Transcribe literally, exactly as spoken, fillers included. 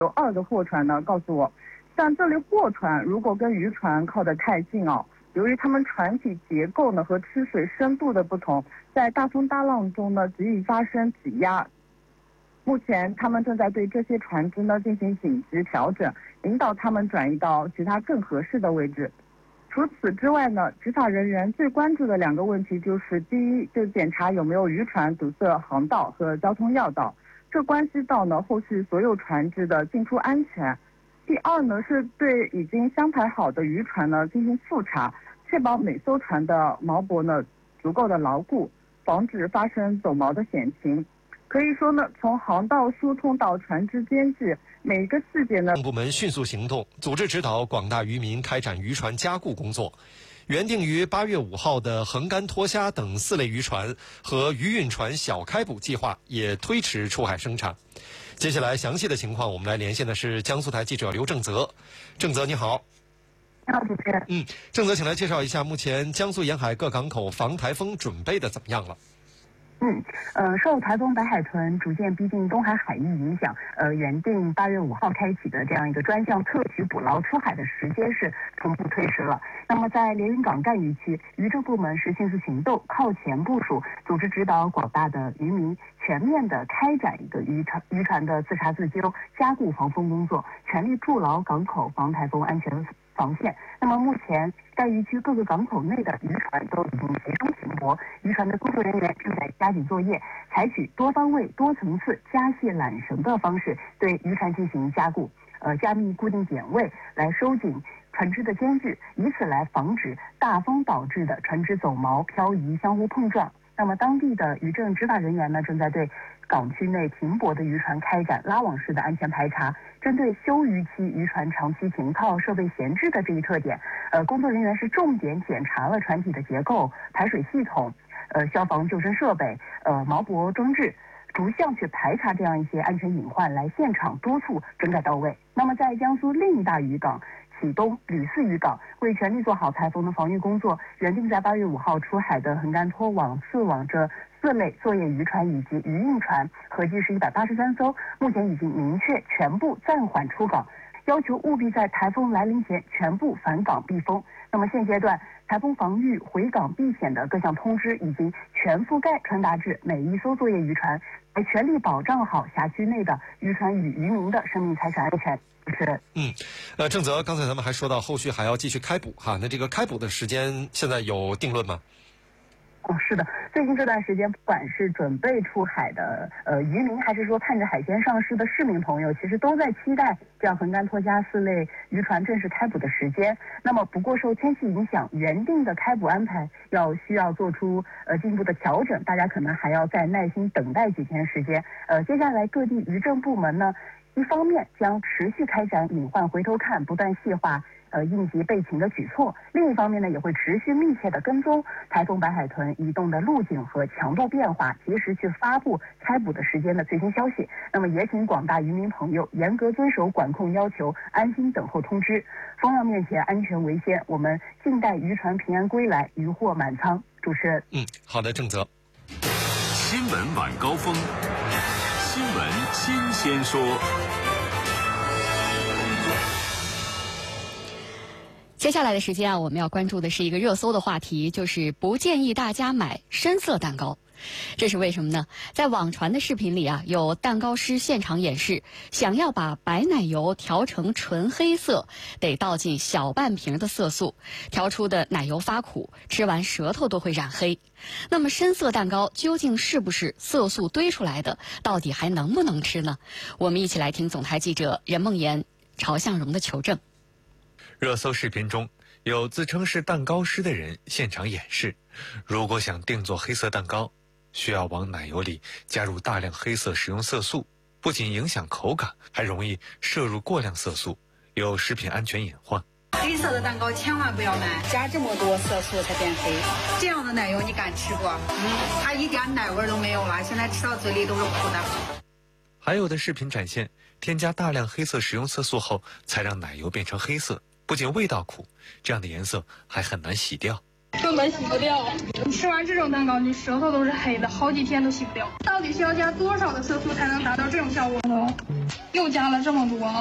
有二个货船呢告诉我，像这类货船如果跟渔船靠得太近哦，由于它们船体结构呢和吃水深度的不同，在大风大浪中呢极易发生挤压。目前他们正在对这些船只呢进行紧急调整，引导他们转移到其他更合适的位置。除此之外呢，执法人员最关注的两个问题就是：第一，就检查有没有渔船堵塞航道和交通要道，这关系到呢后续所有船只的进出安全；第二呢，是对已经相排好的渔船呢进行复查，确保每艘船的锚泊呢足够的牢固，防止发生走锚的险情。可以说呢，从航道疏通到船只编制，每一个细节呢， 部门迅速行动，组织指导广大渔民开展渔船加固工作。原定于八月五号的横竿脱虾等四类渔船和渔运船小开捕计划也推迟出海生产。接下来详细的情况，我们来连线的是江苏台记者刘正泽。正泽你好。 你好，主持人。 嗯，正泽，请来介绍一下目前江苏沿海各港口防台风准备的怎么样了？ 嗯，呃，受台风白海豚逐渐逼近东海海域影响，呃，原定八月五号开启的这样一个专项特许捕捞出海的时间是同步推迟了。那么，在连云港赣渔区，渔政部门是迅速行动，靠前部署，组织指导广大的渔民全面的开展一个渔船渔船的自查自纠、加固防风工作，全力筑牢港口防台风安全防线。那么目前该渔区各个港口内的渔船都已经集中停泊，渔船的工作人员正在加紧作业，采取多方位、多层次加卸缆绳的方式对渔船进行加固，呃，加密固定点位，来收紧船只的间距，以此来防止大风导致的船只走锚、漂移、相互碰撞。那么当地的渔政执法人员呢，正在对港区内停泊的渔船开展拉网式的安全排查。针对休渔期渔船长期停靠、设备闲置的这一特点，呃，工作人员是重点检查了船体的结构、排水系统、呃消防救生设备、呃锚泊装置，逐项去排查这样一些安全隐患，来现场督促整改到位。那么在江苏另一大渔港启东吕四渔港，为全力做好台风的防御工作，原定在八月五号出海的横竿拖网、刺网这四类作业渔船以及渔运船，合计是一百八十三艘，目前已经明确全部暂缓出港，要求务必在台风来临前全部返港避风。那么现阶段，台风防御、回港避险的各项通知已经全覆盖传达至每一艘作业渔船，来全力保障好辖区内的渔船与渔民的生命财产安全。是， 嗯，呃，正泽，刚才咱们还说到后续还要继续开捕哈，那这个开捕的时间现在有定论吗？ 哦，是的，最近这段时间，不管是准备出海的呃渔民，还是说盼着海鲜上市的市民朋友，其实都在期待这样横竿拖虾四类渔船正式开捕的时间。那么，不过受天气影响，原定的开捕安排要需要做出呃进一步的调整，大家可能还要再耐心等待几天时间。呃，接下来各地渔政部门呢，一方面将持续开展隐患回头看，不断细化呃应急备勤的举措；另一方面呢，也会持续密切的跟踪台风白海豚移动的路径和强度变化，及时去发布开捕的时间的最新消息。那么也请广大渔民朋友严格遵守管控要求，安心等候通知。风浪面前，安全为先，我们静待渔船平安归来，渔获满仓。主持人， 嗯，好的，正泽。 新闻晚高峰，新闻新鲜说。 接下来的时间啊，我们要关注的是一个热搜的话题，就是不建议大家买深色蛋糕。这是为什么呢？在网传的视频里啊，有蛋糕师现场演示，想要把白奶油调成纯黑色，得倒进小半瓶的色素，调出的奶油发苦，吃完舌头都会染黑。那么深色蛋糕究竟是不是色素堆出来的？到底还能不能吃呢？我们一起来听总台记者任梦妍、曹向荣的求证。 热搜视频中有自称是蛋糕师的人现场演示，如果想定做黑色蛋糕，需要往奶油里加入大量黑色食用色素，不仅影响口感，还容易摄入过量色素，有食品安全隐患。 黑色的蛋糕千万不要买，加这么多色素才变黑。这样的奶油你敢吃不？嗯，它一点奶味都没有了，现在吃到嘴里都是苦的。 还有的视频展现，添加大量黑色食用色素后，才让奶油变成黑色，不仅味道苦，这样的颜色还很难洗掉。 根本洗不掉。你吃完这种蛋糕，你舌头都是黑的，好几天都洗不掉。到底需要加多少的色素才能达到这种效果呢？又加了这么多。